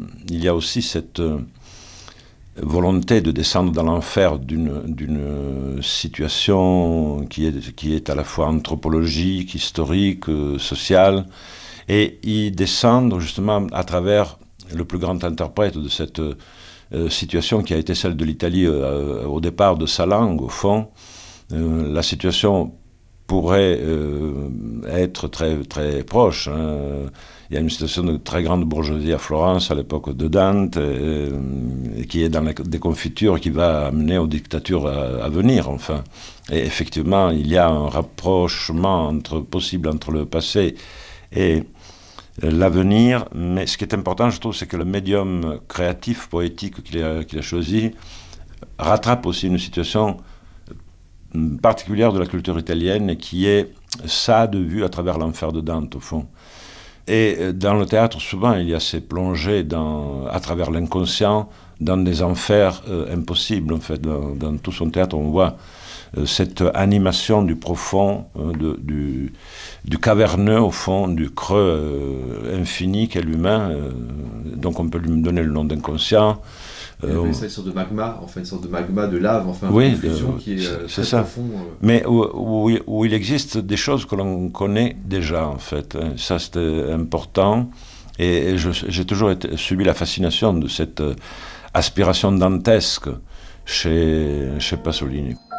il y a aussi cette volonté de descendre dans l'enfer d'une situation qui est à la fois anthropologique, historique, sociale, et y descendre justement à travers le plus grand interprète de cette situation qui a été celle de l'Italie au départ de sa langue, au fond. La situation pourrait être très, très proche. Hein. Il y a une situation de très grande bourgeoisie à Florence à l'époque de Dante, qui est dans la déconfiture qui va amener aux dictatures à venir, enfin. Et effectivement, il y a un rapprochement possible entre le passé et l'avenir, mais ce qui est important, je trouve, c'est que le médium créatif, poétique qu'il a choisi rattrape aussi une situation particulière de la culture italienne qui est ça de vue à travers l'enfer de Dante, au fond. Et dans le théâtre, souvent, il y a ces plongées à travers l'inconscient dans des enfers impossibles, en fait. Dans tout son théâtre, on voit cette animation du profond, du caverneux, au fond, du creux infini qu'est l'humain. Donc on peut lui donner le nom d'inconscient. Il appelle ça une sorte de magma, enfin une sorte de magma, de lave, enfin oui, une fusion qui est très ça. profond. Mais où il existe des choses que l'on connaît déjà, en fait. Ça, c'était important. Et j'ai toujours subi la fascination de cette aspiration dantesque chez Pasolini.